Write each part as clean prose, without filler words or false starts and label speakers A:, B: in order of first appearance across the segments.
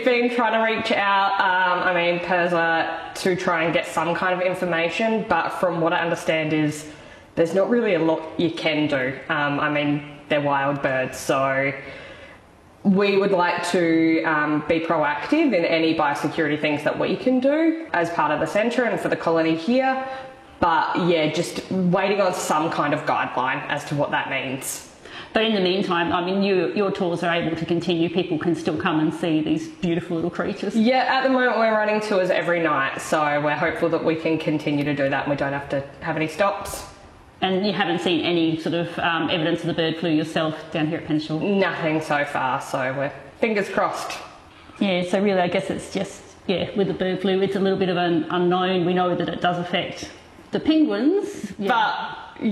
A: been trying to reach out, PIRSA, to try and get some kind of information, but from what I understand is there's not really a lot you can do. They're wild birds, so we would like to be proactive in any biosecurity things that we can do as part of the centre and for the colony here. But yeah, just waiting on some kind of guideline as to what that means.
B: But in the meantime, your tours are able to continue. People can still come and see these beautiful little creatures.
A: Yeah, at the moment we're running tours every night, so we're hopeful that we can continue to do that and we don't have to have any stops.
B: And you haven't seen any sort of evidence of the bird flu yourself down here at Penshore?
A: Nothing so far, so we're fingers crossed.
B: Yeah, so really I guess it's just, with the bird flu, it's a little bit of an unknown. We know that it does affect the penguins. Yeah.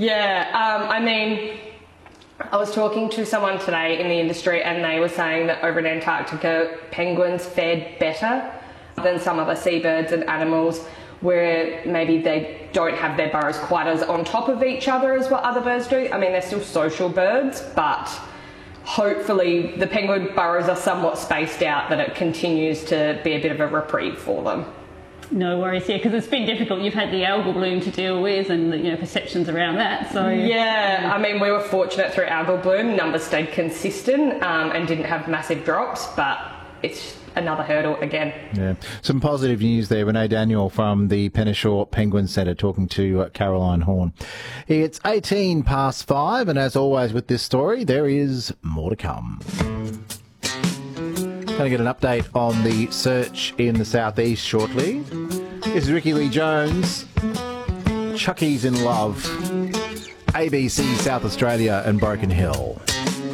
A: But, I was talking to someone today in the industry and they were saying that over in Antarctica, penguins fared better than some other seabirds and animals, where maybe they don't have their burrows quite as on top of each other as what other birds do. They're still social birds, but hopefully the penguin burrows are somewhat spaced out, that it continues to be a bit of a reprieve for them.
B: No worries, because it's been difficult. You've had the algal bloom to deal with and perceptions around that. So
A: yeah, we were fortunate through algal bloom. Numbers stayed consistent and didn't have massive drops, but it's another hurdle again.
C: Yeah, some positive news there. Renee Daniel from the Penshore Penguin Centre talking to Caroline Horn. It's 18 past 5, and as always with this story, there is more to come. Going to get an update on the search in the southeast shortly. This is Ricky Lee Jones. Chucky's in Love. ABC South Australia and Broken Hill.